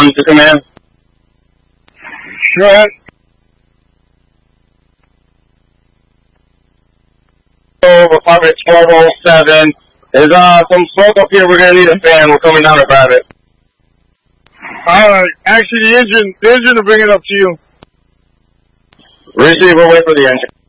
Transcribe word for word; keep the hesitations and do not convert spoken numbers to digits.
one to command. Go ahead. Apartment twelve oh seven. There's uh, some smoke up here. We're going to need a fan. We're coming down to grab it. Alright. Actually, the engine, the engine will bring it up to you. Receive, we'll wait for the engine.